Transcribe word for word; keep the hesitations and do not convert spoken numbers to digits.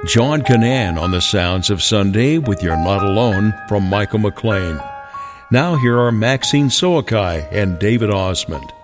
John Canaan on the sounds of Sunday with You're Not Alone from Michael McLean. Now here are Maxine Soakai and David Osmond.